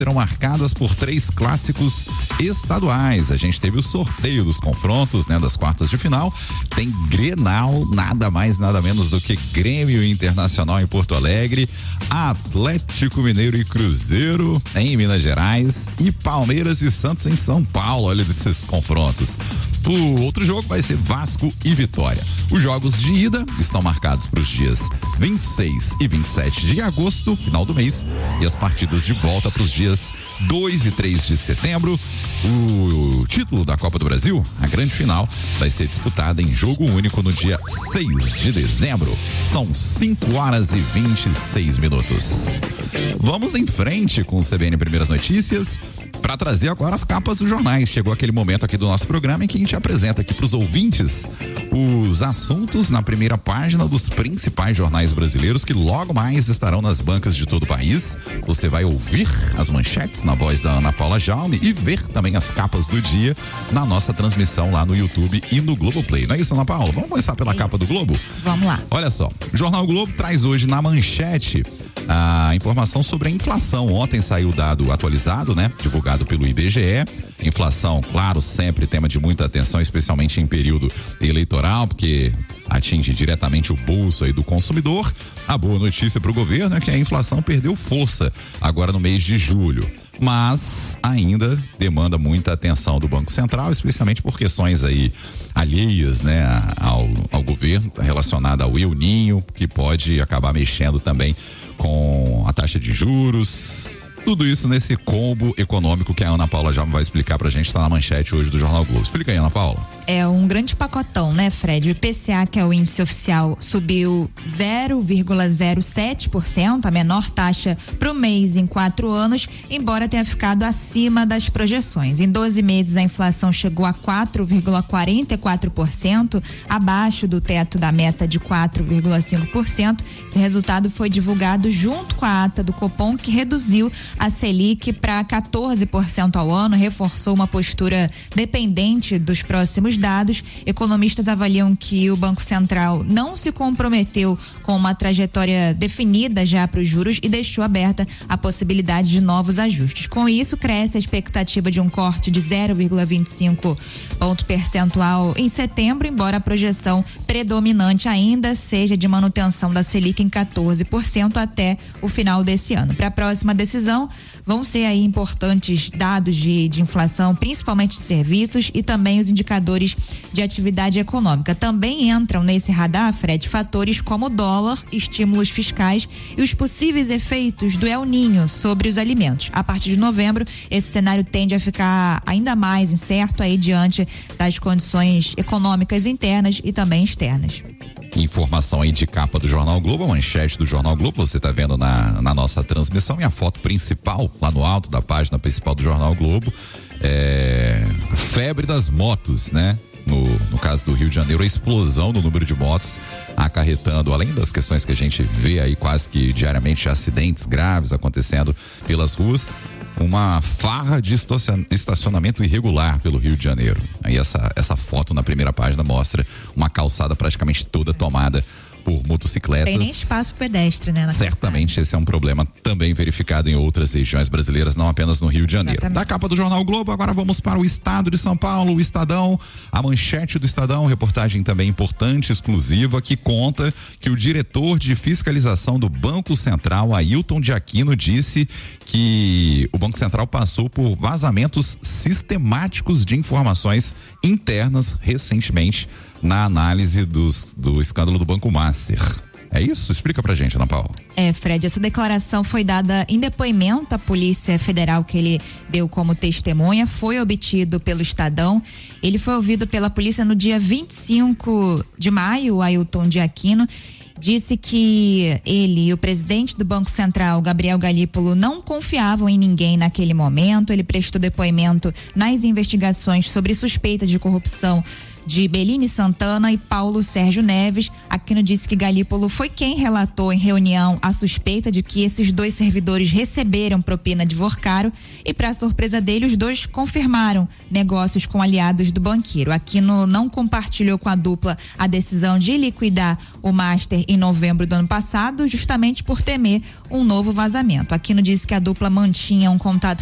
serão marcadas por 3 clássicos estaduais. A gente teve o sorteio dos confrontos, né, das quartas de final. Tem Grenal, nada mais, nada menos do que Grêmio Internacional em Porto Alegre, Atlético Mineiro e Cruzeiro em Minas Gerais e Palmeiras e Santos em São Paulo. Olha esses confrontos. O outro jogo vai ser Vasco e Vitória. Os jogos de ida estão marcados para os dias 26 e 27 de agosto, final do mês, e as partidas de volta para os dias 2 e 3 de setembro. O título da Copa do Brasil, a grande final, vai ser disputada em jogo único no dia 6 de dezembro. São 5h26. Vamos em frente com o CBN Primeiras Notícias para trazer agora as capas dos jornais. Chegou aquele momento aqui do nosso programa em que a gente apresenta aqui para os ouvintes os assuntos na primeira página dos principais jornais brasileiros que logo mais estarão nas bancas de todo o país. Você vai ouvir as manchetes na voz da Ana Paula Jaume e ver também as capas do dia na nossa transmissão lá no YouTube e no Globoplay. Não é isso, Ana Paula? Vamos começar pela capa do Globo? Vamos lá. Olha só, o Jornal Globo traz hoje na manchete a informação sobre a inflação. Ontem saiu o dado atualizado, né? Divulgado pelo IBGE. Inflação, claro, sempre tema de muita atenção, especialmente em período eleitoral, porque atinge diretamente o bolso aí do consumidor. A boa notícia para o governo é que a inflação perdeu força agora no mês de julho, mas ainda demanda muita atenção do Banco Central, especialmente por questões aí alheias, né, ao governo, relacionada ao El Niño, que pode acabar mexendo também com a taxa de juros. Tudo isso nesse combo econômico que a Ana Paula já vai explicar pra gente, tá na manchete hoje do Jornal Globo. Explica aí, Ana Paula. É um grande pacotão, né, Fred? O IPCA, que é o índice oficial, subiu 0,07%, a menor taxa pro mês em 4 anos, embora tenha ficado acima das projeções. Em 12 meses, a inflação chegou a 4,44%, abaixo do teto da meta de 4,5%. Esse resultado foi divulgado junto com a ata do Copom, que reduziu a Selic para 14% ao ano, reforçou uma postura dependente dos próximos dados. Economistas avaliam que o Banco Central não se comprometeu com uma trajetória definida já para os juros e deixou aberta a possibilidade de novos ajustes. Com isso, cresce a expectativa de um corte de 0,25 ponto percentual em setembro, embora a projeção predominante ainda seja de manutenção da Selic em 14% até o final desse ano. Para a próxima decisão, vão ser aí importantes dados de inflação, principalmente de serviços, e também os indicadores de atividade econômica. Também entram nesse radar, Fred, fatores como o dólar, estímulos fiscais e os possíveis efeitos do El Niño sobre os alimentos. A partir de novembro, esse cenário tende a ficar ainda mais incerto aí diante das condições econômicas internas e também externas. Informação aí de capa do Jornal Globo, a manchete do Jornal Globo, você está vendo na nossa transmissão, e a foto principal lá no alto da página principal do Jornal Globo é a febre das motos, né? No caso do Rio de Janeiro, a explosão do número de motos acarretando, além das questões que a gente vê aí quase que diariamente, acidentes graves acontecendo pelas ruas, uma farra de estacionamento irregular pelo Rio de Janeiro. Aí essa foto na primeira página mostra uma calçada praticamente toda tomada por motocicletas. Tem nem espaço pedestre, né? Certamente esse é um problema também verificado em outras regiões brasileiras, não apenas no Rio de Janeiro. Exatamente. Da capa do Jornal Globo, agora vamos para o estado de São Paulo, o Estadão, a manchete do Estadão, reportagem também importante, exclusiva, que conta que o diretor de fiscalização do Banco Central, Ailton de Aquino, disse que o Banco Central passou por vazamentos sistemáticos de informações internas recentemente na análise do escândalo do Banco Master. É isso? Explica pra gente, Ana Paula. Fred, essa declaração foi dada em depoimento à Polícia Federal que ele deu como testemunha, foi obtido pelo Estadão. Ele foi ouvido pela polícia no dia 25 de maio, o Ailton de Aquino disse que ele e o presidente do Banco Central, Gabriel Galípolo, não confiavam em ninguém naquele momento. Ele prestou depoimento nas investigações sobre suspeitas de corrupção de Beline Santana e Paulo Sérgio Neves. Aquino disse que Galípolo foi quem relatou em reunião a suspeita de que esses dois servidores receberam propina de Vorcaro e, para surpresa dele, os dois confirmaram negócios com aliados do banqueiro. Aquino não compartilhou com a dupla a decisão de liquidar o Master em novembro do ano passado, justamente por temer um novo vazamento. Aquino disse que a dupla mantinha um contato